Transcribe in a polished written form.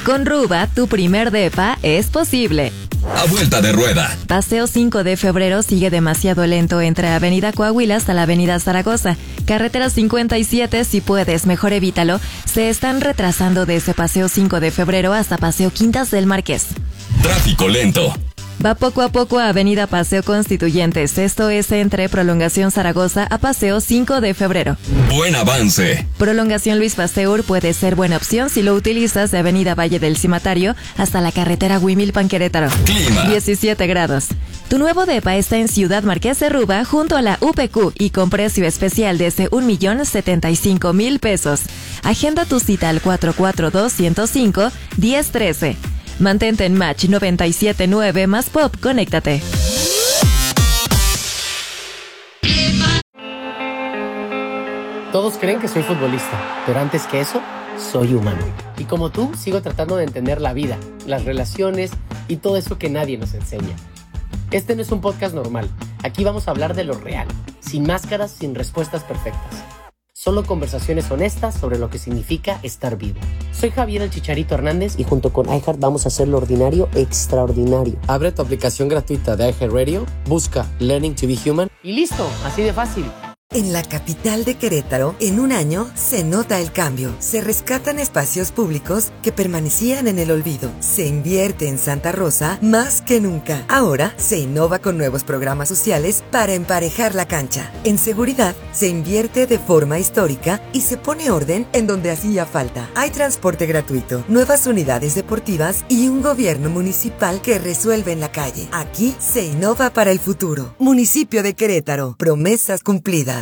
Con Ruba, tu primer depa es posible. A vuelta de rueda. Paseo 5 de febrero sigue demasiado lento entre Avenida Coahuila hasta la Avenida Zaragoza. Carretera 57, si puedes, mejor evítalo. Se están retrasando desde Paseo 5 de febrero hasta Paseo Quintas del Marqués. Tráfico lento. Va poco a poco a Avenida Paseo Constituyentes. Esto es entre Prolongación Zaragoza a Paseo 5 de febrero. Buen avance. Prolongación Luis Pasteur puede ser buena opción si lo utilizas de Avenida Valle del Cimatario hasta la carretera Huimilpan-Querétaro. Clima. 17 grados. Tu nuevo depa está en Ciudad Marqués de Ruba junto a la UPQ y con precio especial desde 1,075,000 pesos. Agenda tu cita al 442-105-1013. Mantente en Match 97.9 más Pop, conéctate. Todos creen que soy futbolista, pero antes que eso, soy humano. Y como tú, sigo tratando de entender la vida, las relaciones y todo eso que nadie nos enseña. Este no es un podcast normal. Aquí vamos a hablar de lo real, sin máscaras, sin respuestas perfectas. Solo conversaciones honestas sobre lo que significa estar vivo. Soy Javier el Chicharito Hernández y junto con iHeart vamos a hacer lo ordinario extraordinario. Abre tu aplicación gratuita de iHeartRadio, busca Learning to be Human y listo, así de fácil. En la capital de Querétaro, en un año, se nota el cambio. Se rescatan espacios públicos que permanecían en el olvido. Se invierte en Santa Rosa más que nunca. Ahora, se innova con nuevos programas sociales para emparejar la cancha. En seguridad, se invierte de forma histórica y se pone orden en donde hacía falta. Hay transporte gratuito, nuevas unidades deportivas y un gobierno municipal que resuelve en la calle. Aquí, se innova para el futuro. Municipio de Querétaro. Promesas cumplidas.